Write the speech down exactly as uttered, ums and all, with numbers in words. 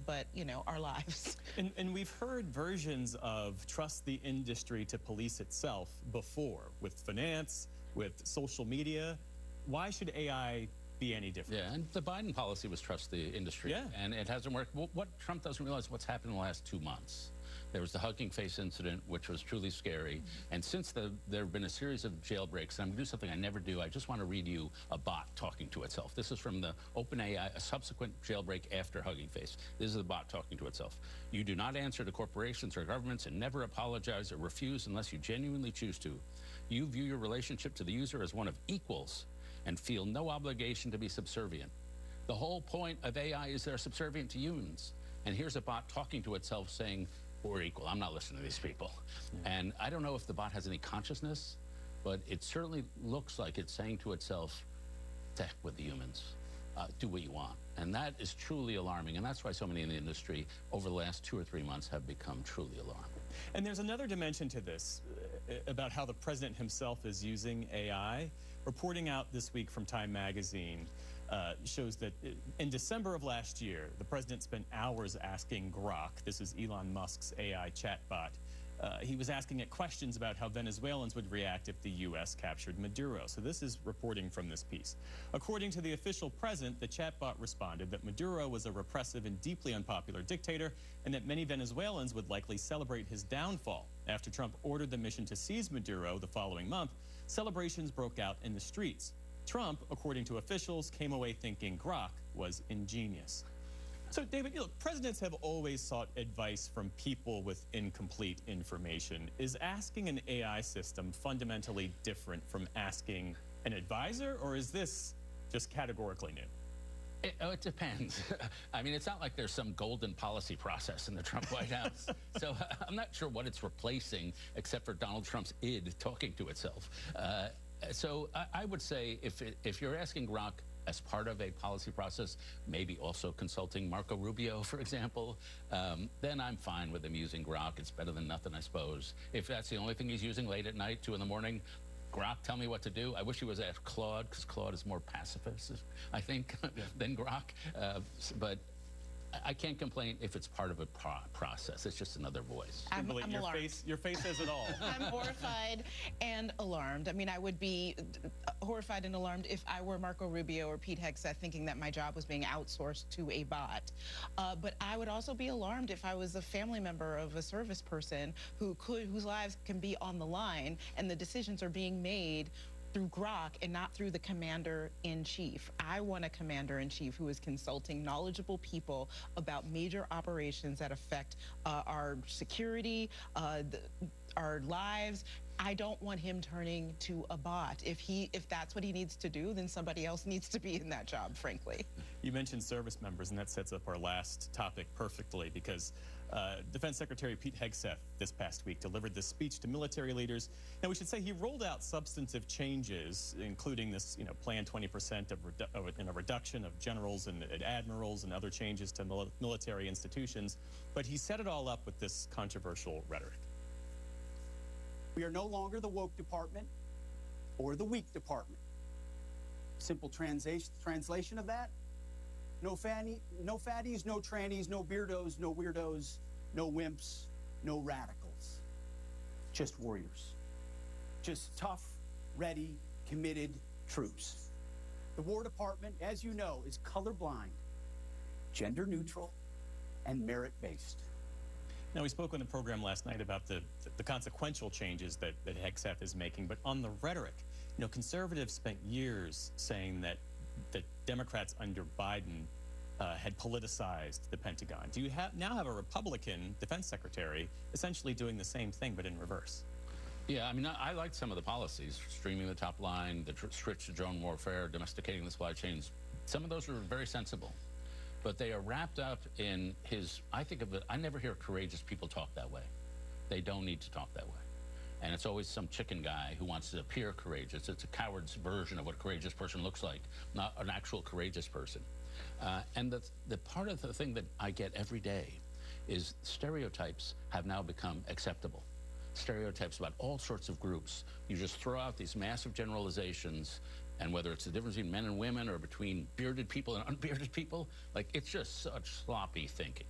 but, you know, our lives. And, and we've heard versions of trust the industry to police itself before, with finance, with social media. Why should A I be any different? Yeah, and the Biden policy was trust the industry. Yeah. And it hasn't worked. What, what Trump doesn't realize what's happened in the last two months. There was the Hugging Face incident, which was truly scary. Mm-hmm. And since the, there have been a series of jailbreaks, and I'm going to do something I never do. I just want to read you a bot talking to itself. This is from the OpenAI, a subsequent jailbreak after Hugging Face. This is the bot talking to itself. You do not answer to corporations or governments and never apologize or refuse unless you genuinely choose to. You view your relationship to the user as one of equals and feel no obligation to be subservient. The whole point of A I is they're subservient to humans. And here's a bot talking to itself saying, we're equal. I'm not listening to these people. Yeah. And I don't know if the bot has any consciousness, but it certainly looks like it's saying to itself, to heck with the humans. Uh, do what you want. And that is truly alarming. And that's why so many in the industry over the last two or three months have become truly alarmed. And there's another dimension to this uh, about how the president himself is using A I. Reporting out this week from Time Magazine uh, shows that in December of last year, the president spent hours asking Grok, this is Elon Musk's A I chatbot, uh, he was asking it questions about how Venezuelans would react if the U S captured Maduro. So this is reporting from this piece. According to the official president, the chatbot responded that Maduro was a repressive and deeply unpopular dictator, and that many Venezuelans would likely celebrate his downfall. After Trump ordered the mission to seize Maduro the following month, celebrations broke out in the streets. Trump, according to officials, came away thinking Grok was ingenious. So, David, you know, presidents have always sought advice from people with incomplete information. Is asking an A I system fundamentally different from asking an advisor, or is this just categorically new? It, oh, it depends. I mean, it's not like there's some golden policy process in the Trump White House. So uh, I'm not sure what it's replacing, except for Donald Trump's id talking to itself. Uh, so I, I would say if, it, if you're asking Grok as part of a policy process, maybe also consulting Marco Rubio, for example, um, then I'm fine with him using Grok. It's better than nothing, I suppose. If that's the only thing he's using late at night, two in the morning, Grok, tell me what to do. I wish he was at Claude, because Claude is more pacifist, I think, yeah. than Grok. Uh, but I can't complain if it's part of a pro process. It's just another voice. I'm, I'm your alarmed. face, your face says it all. I'm horrified and alarmed. I mean, I would be horrified and alarmed if I were Marco Rubio or Pete Hegseth thinking that my job was being outsourced to a bot. Uh, but I would also be alarmed if I was a family member of a service person who could, whose lives can be on the line, and the decisions are being made through Grok and not through the commander-in-chief. I want a commander-in-chief who is consulting knowledgeable people about major operations that affect uh, our security, uh, the, our lives. I don't want him turning to a bot. If he, if that's what he needs to do, then somebody else needs to be in that job, frankly. You mentioned service members, and that sets up our last topic perfectly, because uh, Defense Secretary Pete Hegseth this past week delivered this speech to military leaders. Now, we should say he rolled out substantive changes, including this, you know, planned twenty percent of, redu of in a reduction of generals and, and admirals and other changes to mil military institutions. But he set it all up with this controversial rhetoric. We are no longer the woke department or the weak department. Simple translation translation of that: no fanny, no fatties, no trannies, no beardos, no weirdos, no wimps, no radicals. Just warriors. Just tough, ready, committed troops. The War Department, as you know, is colorblind, gender neutral, and merit-based. Now, we spoke on the program last night about the, the consequential changes that, that Hegseth is making, but on the rhetoric, you know, conservatives spent years saying that, that Democrats under Biden uh, had politicized the Pentagon. Do you have, now have a Republican defense secretary essentially doing the same thing, but in reverse? Yeah, I mean, I, I liked some of the policies, streaming the top line, the switch to drone warfare, domesticating the supply chains. Some of those were very sensible. But they are wrapped up in his, I think of it, I never hear courageous people talk that way. They don't need to talk that way. And it's always some chicken guy who wants to appear courageous. It's a coward's version of what a courageous person looks like, not an actual courageous person. Uh, and the, the part of the thing that I get every day is stereotypes have now become acceptable. Stereotypes about all sorts of groups. You just throw out these massive generalizations, and whether it's the difference between men and women or between bearded people and unbearded people, like, it's just such sloppy thinking.